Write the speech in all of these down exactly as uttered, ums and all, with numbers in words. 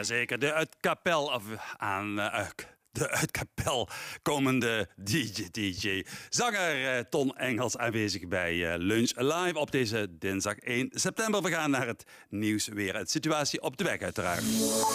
Jazeker, de uit kapel of aan uh, de uit kapel komende D J, D J. Zanger uh, Ton Engels aanwezig bij uh, Lunch Live op deze dinsdag één september. We gaan naar het nieuws weer. Het situatie op de weg uiteraard.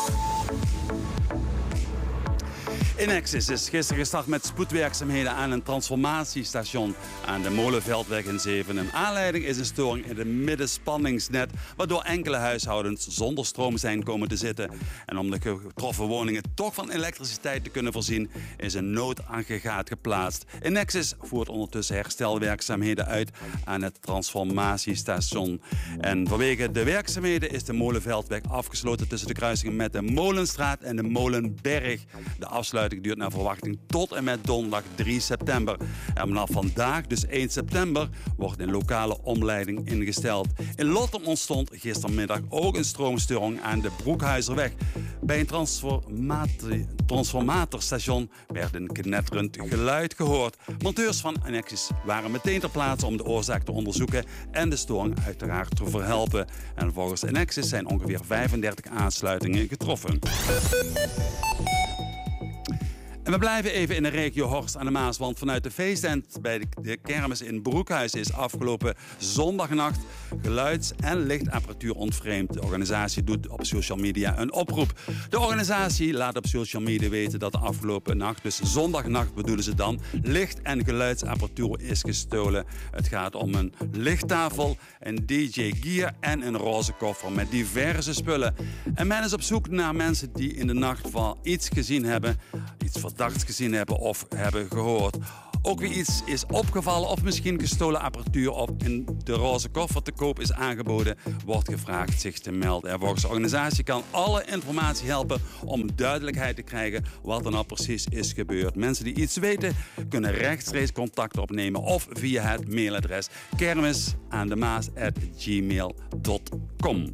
Inexis is gisteren gestart met spoedwerkzaamheden aan een transformatiestation aan de Molenveldweg in Zevenum. Aanleiding is een storing in het middenspanningsnet, waardoor enkele huishoudens zonder stroom zijn komen te zitten. En om de getroffen woningen toch van elektriciteit te kunnen voorzien, is een noodaggregaat geplaatst. Inexis voert ondertussen herstelwerkzaamheden uit aan het transformatiestation. En vanwege de werkzaamheden is de Molenveldweg afgesloten tussen de kruisingen met de Molenstraat en de Molenberg. De afsluiting duurt naar verwachting tot en met donderdag drie september. En vanaf vandaag, dus één september, wordt een lokale omleiding ingesteld. In Lottem ontstond gistermiddag ook een stroomstoring aan de Broekhuizerweg. Bij een transformator, transformatorstation werd een knetterend geluid gehoord. Monteurs van Inexis waren meteen ter plaatse om de oorzaak te onderzoeken en de storing uiteraard te verhelpen. En volgens Inexis zijn ongeveer vijfendertig aansluitingen getroffen. En we blijven even in de regio Horst aan de Maas, want vanuit de feesttent bij de kermis in Broekhuis is afgelopen zondagnacht geluids- en lichtapparatuur ontvreemd. De organisatie doet op social media een oproep. De organisatie laat op social media weten dat de afgelopen nacht, dus zondagnacht bedoelen ze dan, licht- en geluidsapparatuur is gestolen. Het gaat om een lichttafel, een D J gear en een roze koffer met diverse spullen. En men is op zoek naar mensen die in de nacht van iets gezien hebben, iets verdachts gezien hebben of hebben gehoord. Ook wie iets is opgevallen of misschien gestolen apparatuur of in de roze koffer te koop is aangeboden, wordt gevraagd zich te melden. En volgens de organisatie kan alle informatie helpen om duidelijkheid te krijgen wat er nou precies is gebeurd. Mensen die iets weten kunnen rechtstreeks contact opnemen of via het mailadres kermis aan de maas at gmail dot com.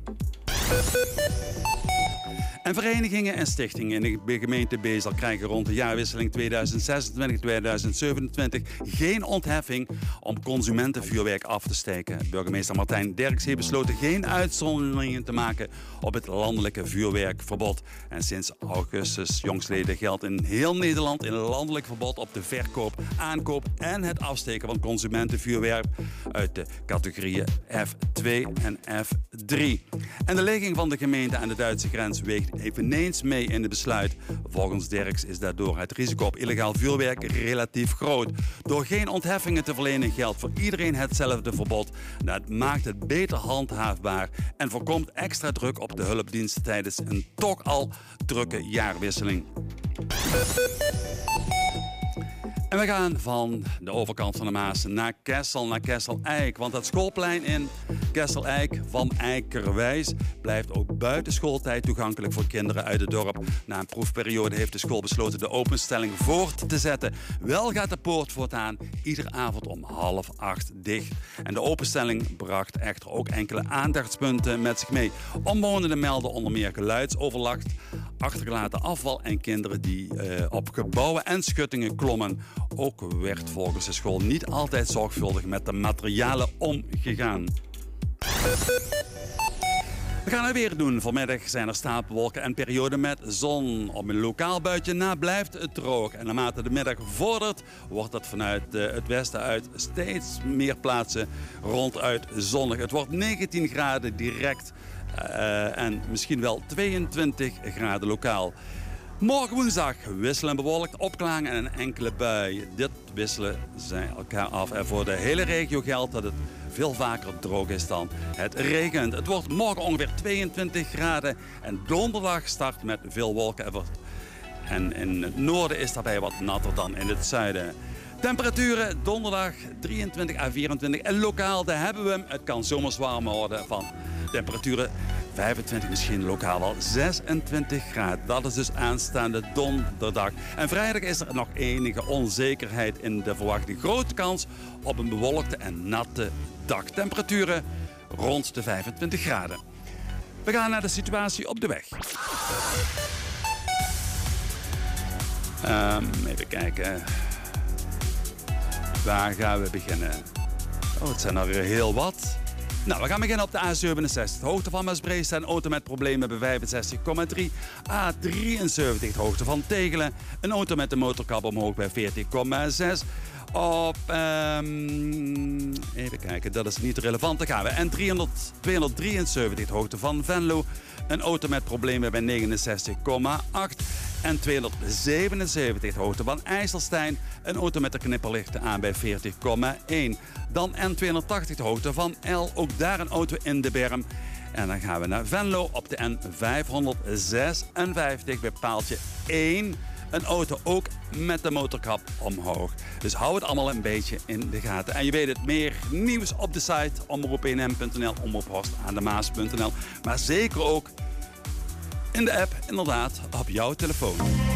En verenigingen en stichtingen in de gemeente Bezel krijgen rond de jaarwisseling tweeduizend zesentwintig tweeduizend zevenentwintig geen ontheffing om consumentenvuurwerk af te steken. Burgemeester Martijn Derks heeft besloten geen uitzonderingen te maken op het landelijke vuurwerkverbod. En sinds augustus jongstleden geldt in heel Nederland een landelijk verbod op de verkoop, aankoop en het afsteken van consumentenvuurwerk uit de categorieën F twee en F drie. En de ligging van de gemeente aan de Duitse grens weegt eveneens mee in het besluit. Volgens Derks is daardoor het risico op illegaal vuurwerk relatief groot. Door geen ontheffingen te verlenen geldt voor iedereen hetzelfde verbod. Dat maakt het beter handhaafbaar en voorkomt extra druk op de hulpdiensten tijdens een toch al drukke jaarwisseling. En we gaan van de overkant van de Maas naar Kessel, naar Kessel-Eik. Want het schoolplein in Kessel-Eik van Eikerwijs blijft ook buiten schooltijd toegankelijk voor kinderen uit het dorp. Na een proefperiode heeft de school besloten de openstelling voort te zetten. Wel gaat de poort voortaan iedere avond om half acht dicht. En de openstelling bracht echter ook enkele aandachtspunten met zich mee. Omwonenden melden onder meer geluidsoverlast, achtergelaten afval en kinderen die uh, op gebouwen en schuttingen klommen. Ook werd volgens de school niet altijd zorgvuldig met de materialen omgegaan. We gaan het weer doen. Vanmiddag zijn er stapelwolken en perioden met zon. Op een lokaal buitje na blijft het droog. En naarmate de middag vordert, wordt het vanuit het westen uit steeds meer plaatsen ronduit zonnig. Het wordt negentien graden direct uh, en misschien wel tweeëntwintig graden lokaal. Morgen woensdag wisselen bewolkt, opklaringen en een enkele bui. Dit wisselen zij elkaar af. En voor de hele regio geldt dat het veel vaker droog is dan het regent. Het wordt morgen ongeveer tweeëntwintig graden en donderdag start met veel wolken. En in het noorden is daarbij wat natter dan in het zuiden. Temperaturen donderdag drieëntwintig à vierentwintig en lokaal, daar hebben we hem. Het kan zomers warm worden van temperaturen vijfentwintig, misschien lokaal wel zesentwintig graden. Dat is dus aanstaande donderdag. En vrijdag is er nog enige onzekerheid in de verwachting. Grote kans op een bewolkte en natte dag. Temperaturen rond de vijfentwintig graden. We gaan naar de situatie op de weg. Um, even kijken. Waar gaan we beginnen? Oh, het zijn er heel wat. Nou, we gaan beginnen op de A zevenenzestig. De hoogte van Maasbree een auto met problemen bij vijfenzestig komma drie. A drieënzeventig, de hoogte van Tegelen. Een auto met de motorkap omhoog bij veertig komma zes. Op, um, even kijken, dat is niet relevant. Dan gaan we. En tweehonderddrieënzeventig, de hoogte van Venlo. Een auto met problemen bij negenenzestig komma acht. En tweehonderdzevenenzeventig, de hoogte van IJsselstein. Een auto met de knipperlichten aan bij veertig komma één. Dan N tweehonderdtachtig, de hoogte van L. Ook daar een auto in de berm. En dan gaan we naar Venlo op de N vijfhonderdzesenvijftig bij paaltje één. Een auto ook met de motorkap omhoog. Dus hou het allemaal een beetje in de gaten. En je weet het, meer nieuws op de site omroep een m punt n l, omroephorst aan de maas punt n l. Maar zeker ook in de app, inderdaad, op jouw telefoon.